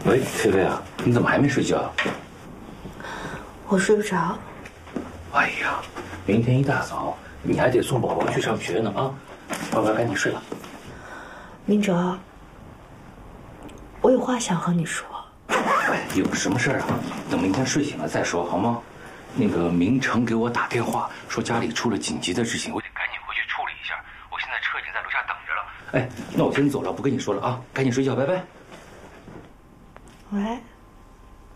喂，菲菲啊，你怎么还没睡觉？ 我睡不着。 哎呀，明天一大早你还得送宝宝去上学呢啊！乖乖，赶紧睡吧。 明哲，我有话想和你说。 哎，有什么事儿啊？等明天睡醒了再说好吗？那个明成给我打电话说家里出了紧急的事情，我得赶紧回去处理一下。我现在车已经在楼下等着了。哎，那我先走了，不跟你说了啊，赶紧睡觉，拜拜。 喂。